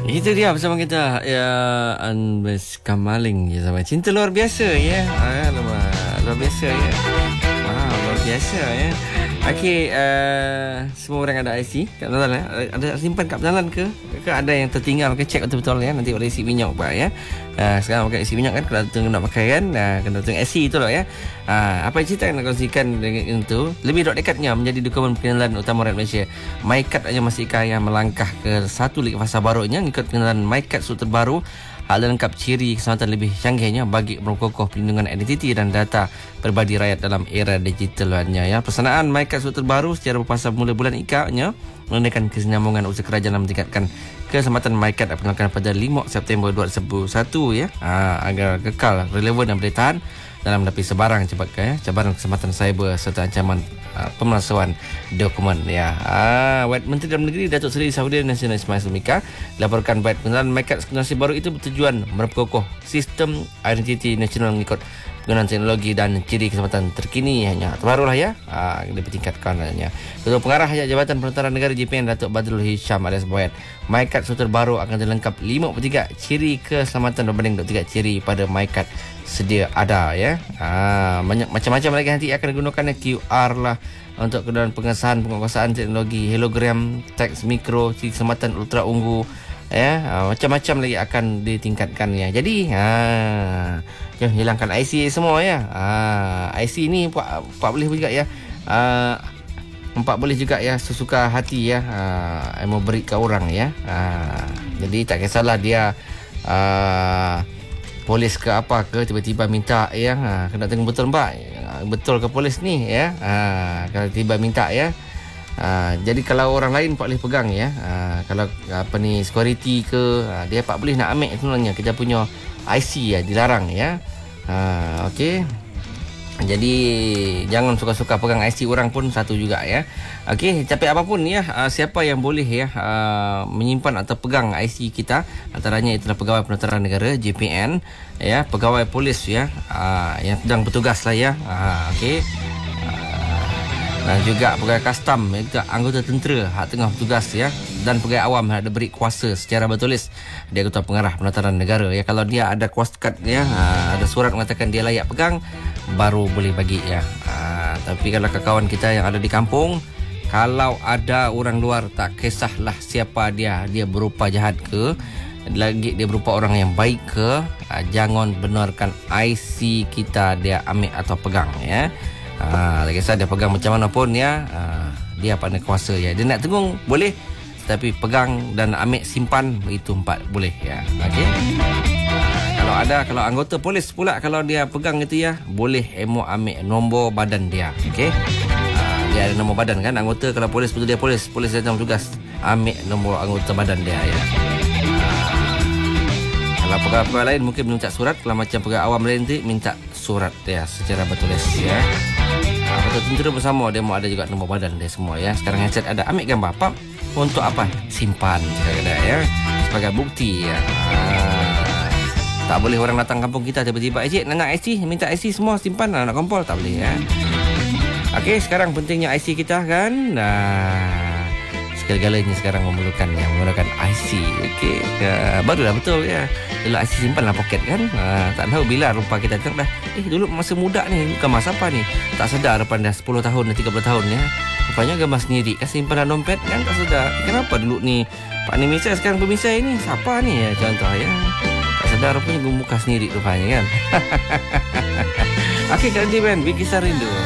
Itu dia bersama kita ya, Anbes Kamaling ya, sama cinta luar biasa ya. Luar biasa ya. Luar biasa ya. Okey, semua orang ada IC kat penalan ada simpan kat penalan ke ada yang tertinggal ke, cek betul-betul ya. Nanti boleh isi minyak pak ya. Sekarang pakai isi minyak kan, kalau tengok nak pakai kan, kena tengok IC tu lah ya. Apa yang cerita yang nak kongsikan dengan itu lebih dekatnya menjadi dokumen pengenalan utama rakyat Malaysia. MyKad hanya masih kaya melangkah ke satu lagi fasa barunya mengikut pengenalan MyKad suit terbaru. Hal lengkap ciri keselamatan lebih canggihnya bagi memperkokoh pelindungan identiti dan data peribadi rakyat dalam era digitalnya ya. Pelaksanaan MyKad suit terbaru secara berpasal mula bulan IKA-nya menandakan kesinambungan usaha kerajaan dalam meningkatkan keselamatan MyKad akan dilakukan pada 5 September 2021 ya. Agar kekal relevan dan boleh tahan dalam menghadapi sebarang cabaran keselamatan cyber serta ancaman pemalsuan dokumen ya. Menteri Dalam Negeri Datuk Seri Safruddin Nasional Ismail Mika laporkan bahawa pengenalan MyKad generasi baru itu bertujuan memperkokoh sistem identiti nasional mengikut penggunaan teknologi dan ciri keselamatan terkini hanya terbarulah ya. Dipertingkatkannya. Ketua Pengarah Jabatan Perantaraan Negara JPN Datuk Badrul Hisham alias Boyat, MyKad suit terbaru akan dilengkap 53 ciri keselamatan berbanding 23 ciri pada MyKad sedia ada ya. Banyak macam-macam lagi nanti akan digunakan QR lah untuk kemudahan pengesahan penguasaan teknologi hologram, teks mikro, ciri keselamatan ultra ungu ya. Macam-macam lagi akan ditingkatkan ya. Jadi jangan hilangkan IC semua ya. IC ni Pak boleh juga ya. Pak boleh juga ya sesuka hati ya. Mau beri ke orang ya. Jadi tak kisahlah dia polis ke apa ke, tiba-tiba minta ya. Kena tengok betul mbak, betul ke polis ni ya. Kalau tiba minta ya. Jadi kalau orang lain Pak boleh pegang ya. Kalau apa ni security ke, dia Pak boleh nak ambil sebenarnya kita punya IC ya, dilarang ya. Okey. Jadi jangan suka-suka pegang IC orang pun satu juga ya. Okey, tapi apapun ya, siapa yang boleh ya menyimpan atau pegang IC kita, antaranya itulah pegawai perantaraan negara JPN ya, pegawai polis ya, yang sedang bertugas lah ya. Okey. Dan juga pegawai custom, juga anggota tentera hak tengah bertugas ya, dan pegawai awam ada beri kuasa secara bertulis dia Ketua Pengarah Perantaraan Negara ya. Kalau dia ada kuasa kad ya, ada surat mengatakan dia layak pegang, baru boleh bagi ya. Tapi kalau kawan kita yang ada di kampung, kalau ada orang luar, tak kisahlah siapa dia berupa jahat ke, lagi dia berupa orang yang baik ke, jangan benarkan IC kita dia ambil atau pegang ya. Tak kisah dia pegang macam mana pun ya, dia pandai kuasa ya. Dia nak tengok boleh, tapi pegang dan ambil simpan itu empat boleh ya. Okey. Kalau anggota polis pula, kalau dia pegang itu ya, boleh ambil nombor badan dia. Okey. Dia ada nombor badan kan anggota. Kalau polis betul dia polis dalam tugas, ambil nombor anggota badan dia ya. Kalau pegawai lain mungkin minta surat. Kalau macam pegawai awam lain tu minta surat ya secara bertulis ya. Betul tentera bersama dia mau ada juga nombor badan dia semua ya. Sekarang headset ada, ambil gambar apa? Untuk apa? Simpan kadang-kadang ya, sebagai bukti ya. Tak boleh orang datang kampung kita tiba-tiba nak IC, minta IC semua simpan nak kompol, tak boleh ya. Okey, sekarang pentingnya IC kita kan. Segala-galanya sekarang memerlukan IC. Okey, barulah betul ya. Kalau IC simpanlah poket kan. Tak tahu bila rupa kita tengok dah. Dulu masa muda ni, bukan masa apa ni. Tak sedar depan dah 10 tahun dah 30 tahun ya. Rupanya gambar sendiri kan, simpanan dompet kan, tak sedar. Kenapa dulu ni Pak ni misai, sekarang pemisai ni siapa ni ya, contoh ya. Tak sedar rupanya muka sendiri rupanya kan. Okey, Kak Diban, bikin kisah rindu.